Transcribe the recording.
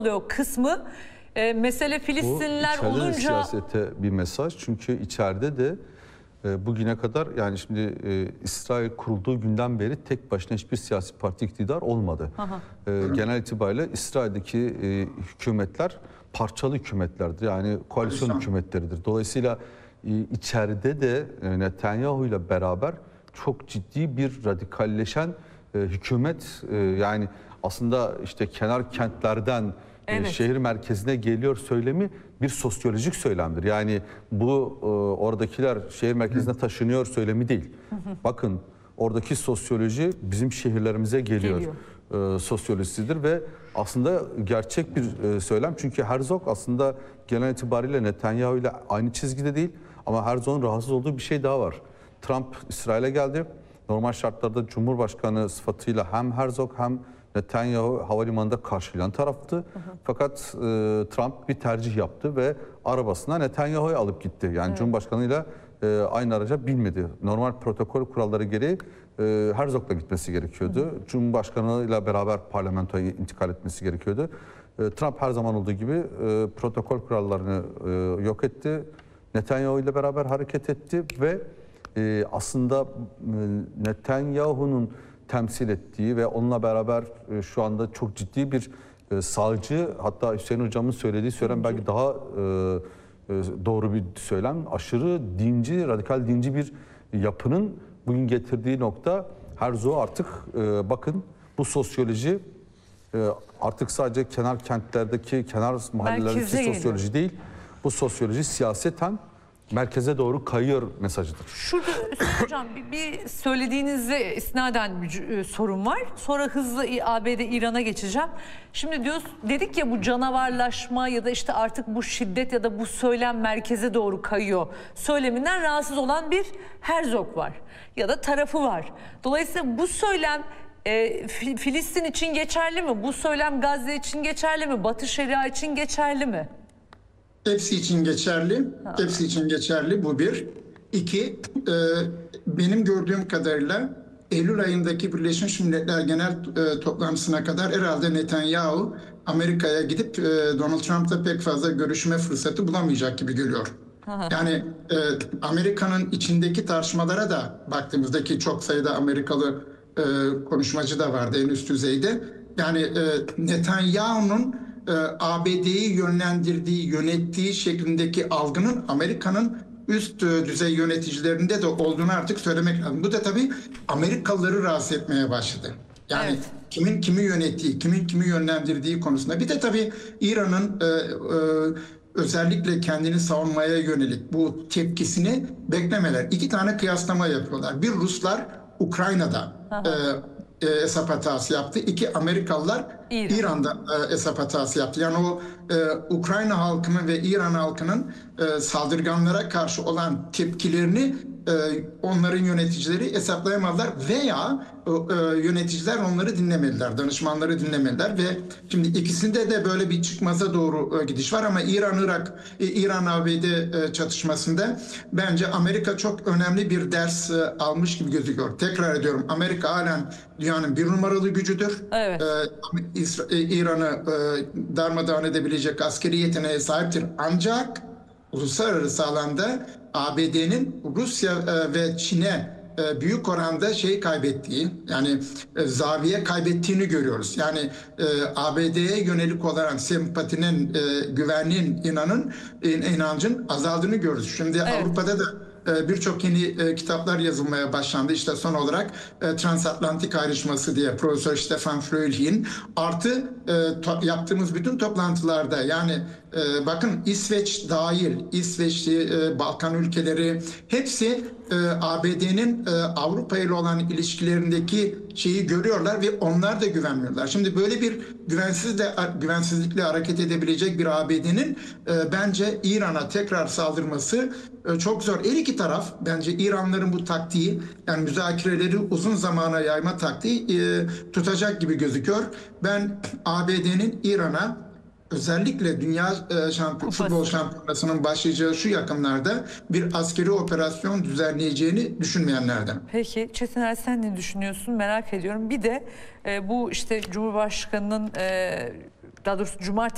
oluyor kısmı. Mesele Filistinliler bu olunca... siyasete bir mesaj. Çünkü içeride de bugüne kadar, yani şimdi İsrail kurulduğu günden beri tek başına hiçbir siyasi parti iktidar olmadı. Genel itibariyle İsrail'deki hükümetler parçalı hükümetlerdir. Yani koalisyon hükümetleridir. Dolayısıyla içeride de Netanyahu ile beraber çok ciddi bir radikalleşen hükümet, yani aslında işte kenar kentlerden şehir merkezine geliyor söylemi bir sosyolojik söylemdir. Yani bu oradakiler şehir merkezine taşınıyor söylemi değil. Bakın, oradaki sosyoloji bizim şehirlerimize geliyor. Sosyolojisidir ve aslında gerçek bir söylem. Çünkü Herzog aslında genel itibariyle Netanyahu ile aynı çizgide değil, ama Herzog'un rahatsız olduğu bir şey daha var. Trump İsrail'e geldi. Normal şartlarda Cumhurbaşkanı sıfatıyla hem Herzog hem Netanyahu havalimanında karşılayan taraftı. Fakat Trump bir tercih yaptı ve arabasına Netanyahu'yu alıp gitti. Yani Cumhurbaşkanıyla aynı araca binmedi. Normal protokol kuralları gereği Herzog'la gitmesi gerekiyordu. Cumhurbaşkanıyla beraber parlamentoya intikal etmesi gerekiyordu. Trump her zaman olduğu gibi protokol kurallarını yok etti. Netanyahu ile beraber hareket etti ve aslında Netanyahu'nun temsil ettiği ve onunla beraber şu anda çok ciddi bir sağcı, hatta Hüseyin Hocam'ın söylediği söylem belki daha doğru bir söylem, aşırı dinci, radikal dinci bir yapının bugün getirdiği nokta. Herzog artık bakın, bu sosyoloji artık sadece kenar kentlerdeki, kenar mahallelerdeki sosyoloji değil, bu sosyoloji siyaseten merkeze doğru kayıyor mesajıdır. Şurada hocam bir söylediğinize isnaden bir sorun var. Sonra hızlı ABD İran'a geçeceğim. Şimdi dedik ya, bu canavarlaşma ya da işte artık bu şiddet ya da bu söylem merkeze doğru kayıyor söyleminden rahatsız olan bir Herzog var ya da tarafı var. Dolayısıyla bu söylem Filistin için geçerli mi? Bu söylem Gazze için geçerli mi? Batı Şeria için geçerli mi? Hepsi için geçerli. Hepsi için geçerli, bu bir. İki, benim gördüğüm kadarıyla Eylül ayındaki Birleşmiş Milletler Genel Toplantısına kadar herhalde Netanyahu Amerika'ya gidip Donald Trump'la pek fazla görüşme fırsatı bulamayacak gibi geliyor. Yani Amerika'nın içindeki tartışmalara da baktığımızdaki çok sayıda Amerikalı konuşmacı da vardı en üst düzeyde. Yani Netanyahu'nun ABD'yi yönlendirdiği, yönettiği şeklindeki algının Amerika'nın üst düzey yöneticilerinde de olduğunu artık söylemek lazım. Bu da tabii Amerikalıları rahatsız etmeye başladı. Yani kimin kimi yönettiği, kimin kimi yönlendirdiği konusunda. Bir de tabii İran'ın özellikle kendini savunmaya yönelik bu tepkisini beklemeler. İki tane kıyaslama yapıyorlar. Bir, Ruslar Ukrayna'da hesap hatası yaptı. İki, Amerikalılar İran'da hesap hatası yaptı. Yani o Ukrayna halkının ve İran halkının saldırganlara karşı olan tepkilerini onların yöneticileri hesaplayamadılar veya yöneticiler onları dinlemediler, danışmanları dinlemediler ve şimdi ikisinde de böyle bir çıkmaza doğru gidiş var. Ama İran-ABD çatışmasında bence Amerika çok önemli bir ders almış gibi gözüküyor. Tekrar ediyorum, Amerika halen dünyanın bir numaralı gücüdür. İran'ı darmadağın edebilecek askeri yeteneğe sahiptir. Ancak uluslararası alanda ABD'nin Rusya ve Çin'e büyük oranda kaybettiği, yani zaviye kaybettiğini görüyoruz. Yani ABD'ye yönelik olarak sempatinin, güvenliğin, inancın azaldığını görüyoruz. Şimdi Avrupa'da da birçok yeni kitaplar yazılmaya başlandı. İşte son olarak Transatlantik Ayrışması diye Profesör Stefan Fröhlich'in artı yaptığımız bütün toplantılarda, yani bakın İsveç dahil, İsveçli, Balkan ülkeleri hepsi ABD'nin Avrupa ile olan ilişkilerindeki şeyi görüyorlar ve onlar da güvenmiyorlar. Şimdi böyle bir güvensizlikle hareket edebilecek bir ABD'nin bence İran'a tekrar saldırması çok zor. Her iki taraf bence İranlıların bu taktiği, yani müzakereleri uzun zamana yayma taktiği tutacak gibi gözüküyor. Ben ABD'nin İran'a özellikle Dünya Futbol Şampiyonası'nın başlayacağı şu yakınlarda bir askeri operasyon düzenleyeceğini düşünmeyenlerden. Peki Çetiner, sen ne düşünüyorsun? Merak ediyorum. Bir de bu işte Cumhurbaşkanı'nın daha doğrusu Cumartesi